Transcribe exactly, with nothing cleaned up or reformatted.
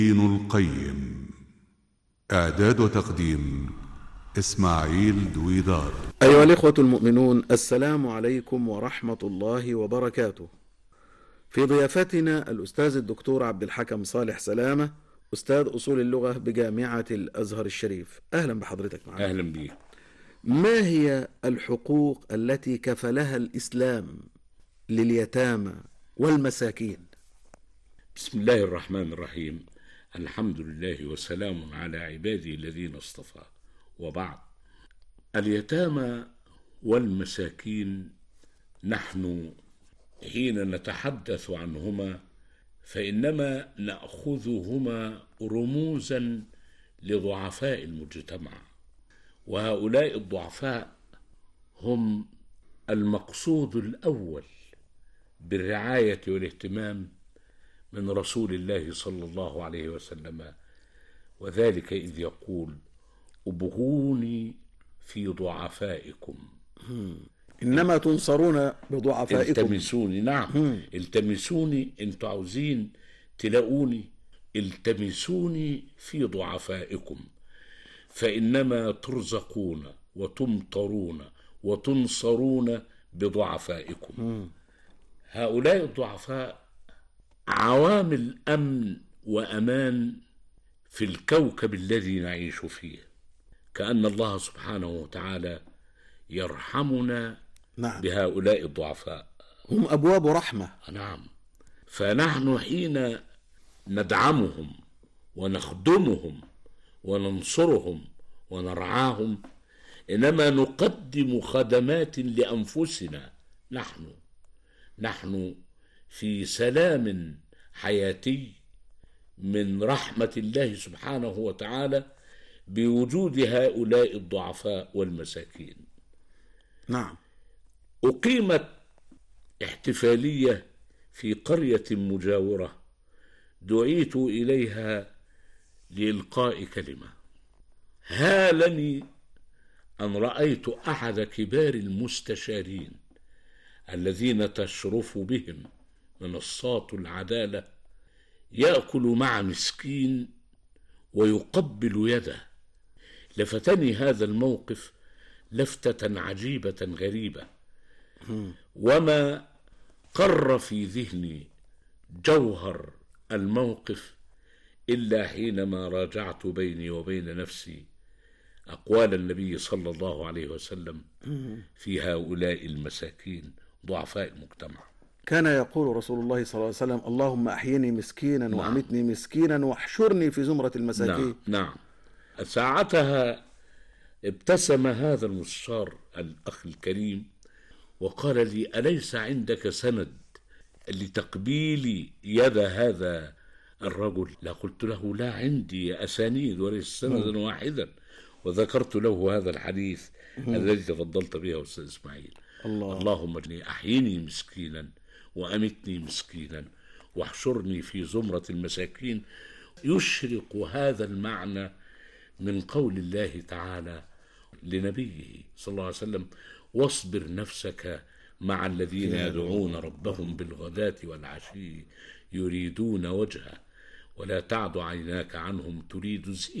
دين القيم. إعداد وتقديم إسماعيل دويدار. أيها الإخوة المؤمنون، السلام عليكم ورحمة الله وبركاته. في ضيافتنا الأستاذ الدكتور عبد الحكم صالح سلامة، أستاذ أصول اللغة بجامعة الأزهر الشريف. أهلا بحضرتك معنا. أهلا بك. ما هي الحقوق التي كفلها الإسلام لليتامى والمساكين؟ بسم الله الرحمن الرحيم. الحمد لله وسلام على عباده الذين اصطفى، وبعد. اليتامى والمساكين نحن حين نتحدث عنهما فإنما نأخذهما رموزا لضعفاء المجتمع، وهؤلاء الضعفاء هم المقصود الأول بالرعاية والاهتمام من رسول الله صلى الله عليه وسلم، وذلك إذ يقول: ابغوني في ضعفائكم إنما تنصرون بضعفائكم. التمسوني. نعم. مم. التمسوني، انتوا عاوزين تلاقوني، التمسوني في ضعفائكم فإنما ترزقون وتمطرون وتنصرون بضعفائكم. مم. هؤلاء الضعفاء عوامل أمن وأمان في الكوكب الذي نعيش فيه، كأن الله سبحانه وتعالى يرحمنا. نعم. بهؤلاء الضعفاء، هم أبواب رحمة. نعم. فنحن حين ندعمهم ونخدمهم وننصرهم ونرعاهم إنما نقدم خدمات لأنفسنا. نحن نحن في سلام حياتي من رحمة الله سبحانه وتعالى بوجود هؤلاء الضعفاء والمساكين. نعم. أقيمت احتفالية في قرية مجاورة، دعيت إليها لإلقاء كلمة. هالني أن رأيت أحد كبار المستشارين الذين تشرف بهم منصات العدالة يأكل مع مسكين ويقبل يده. لفتني هذا الموقف لفتة عجيبة غريبة، وما قر في ذهني جوهر الموقف إلا حينما راجعت بيني وبين نفسي أقوال النبي صلى الله عليه وسلم في هؤلاء المساكين ضعفاء المجتمع. كان يقول رسول الله صلى الله عليه وسلم: اللهم أحيني مسكينا. نعم. وأمتني مسكينا واحشرني في زمرة المساكين. نعم. نعم. ساعتها ابتسم هذا المستشار الأخ الكريم وقال لي: أليس عندك سند لتقبيل يد هذا الرجل؟ لا، قلت له: لا عندي أسانيد وليس سندا واحدا، وذكرت له هذا الحديث الذي تفضلت به أستاذ إسماعيل. الله. اللهم اجعلني أحيني مسكينا وأمتني مسكينا واحشرني في زمرة المساكين. يشرق هذا المعنى من قول الله تعالى لنبيه صلى الله عليه وسلم: واصبر نفسك مع الذين يدعون ربهم بالغداة والعشي يريدون وجهه ولا تعد عيناك عنهم تريد زينة